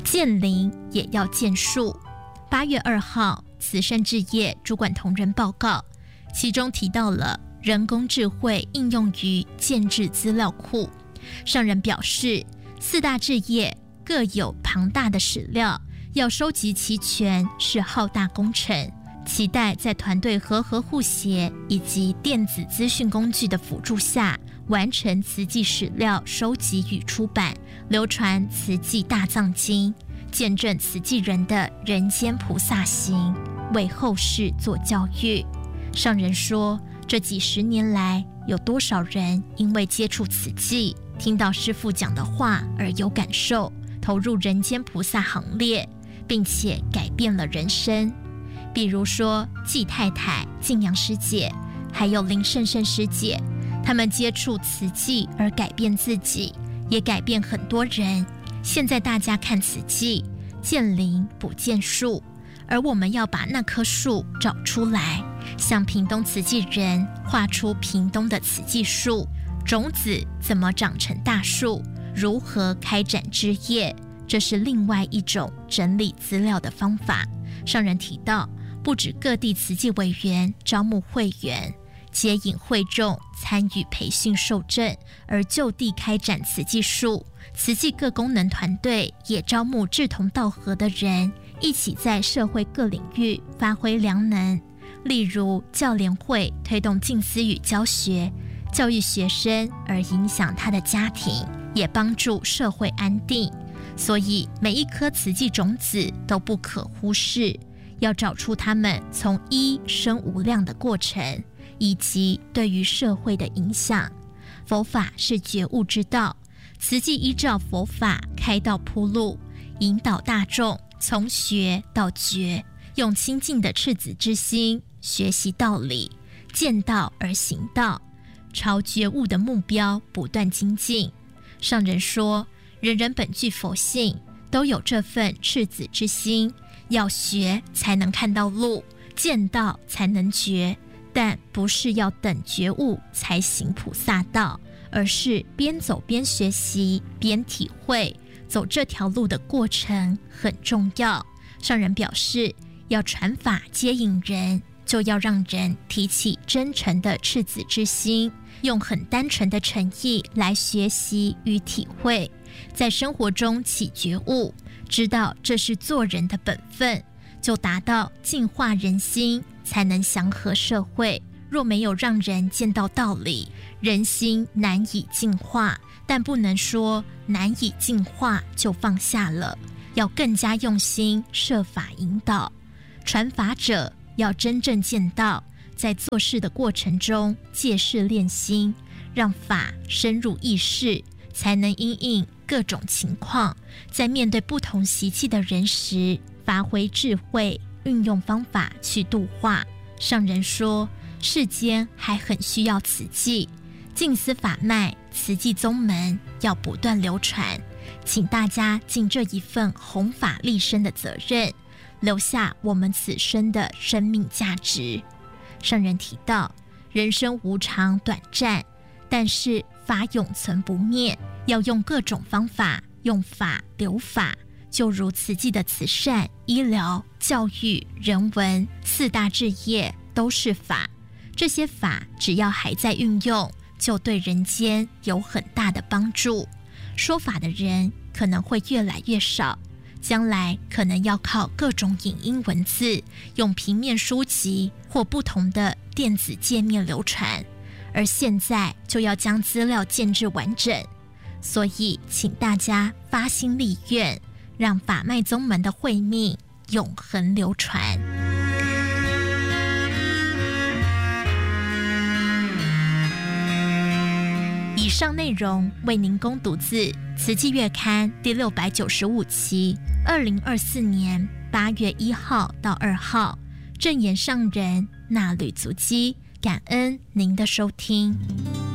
见灵也要见术。8月2号，慈善置业主管同仁报告，其中提到了人工智慧应用于建制资料库。上人表示，4大置业各有庞大的史料，要收集齐全是浩大工程，期待在团队和互协以及电子资讯工具的辅助下，完成慈济史料收集与出版，流传慈济大藏经，见证慈济人的人间菩萨行，为后世做教育。上人说，这几十年来，有多少人因为接触慈济，听到师父讲的话而有感受，投入人间菩萨行列，并且改变了人生。比如说季太太、静阳师姐，还有林胜胜师姐，他们接触慈济而改变自己，也改变很多人。现在大家看慈济，见灵不见树，而我们要把那棵树找出来，向屏东慈济人画出屏东的慈济树，种子怎么长成大树，如何开展枝叶，这是另外一种整理资料的方法。上人提到，不止各地慈济委员招募会员，接引会众参与培训受证，而就地开展慈济树。慈济各功能团队也招募志同道合的人，一起在社会各领域发挥良能。例如教联会推动静思语教学，教育学生而影响他的家庭，也帮助社会安定。所以每一颗慈济种子都不可忽视，要找出他们从一生无量的过程，以及对于社会的影响。佛法是觉悟之道，慈济依照佛法开道铺路，引导大众从学到觉，用清净的赤子之心学习道理，见道而行道，朝觉悟的目标不断精进。上人说，人人本具佛性，都有这份赤子之心，要学才能看到路，见道才能觉，但不是要等觉悟才行菩萨道，而是边走边学习边体会，走这条路的过程很重要。上人表示，要传法接引人，就要让人提起真诚的赤子之心，用很单纯的诚意来学习与体会，在生活中起觉悟，知道这是做人的本分，就达到净化人心，才能祥和社会。若没有让人见到道理，人心难以净化，但不能说难以净化就放下了，要更加用心设法引导。传法者要真正见道，在做事的过程中借事练心，让法深入意识，才能因应各种情况，在面对不同习气的人时，发挥智慧，运用方法去度化。上人说，世间还很需要慈济，净思法脉，慈济宗门要不断流传，请大家尽这一份弘法利生的责任，留下我们此生的生命价值。上人提到，人生无常短暂，但是法永存不灭，要用各种方法，用法留法，就如慈济的慈善、医疗、教育、人文4大志业都是法，这些法只要还在运用，就对人间有很大的帮助。说法的人可能会越来越少，将来可能要靠各种影音文字，用平面书籍或不同的电子界面流传，而现在就要将资料建制完整。所以请大家发心立愿，让法脉宗门的慧命永恒流传。以上内容为您供读自《慈济月刊》第695期，2024年8月1号到2号，正言上人那履足迹，感恩您的收听。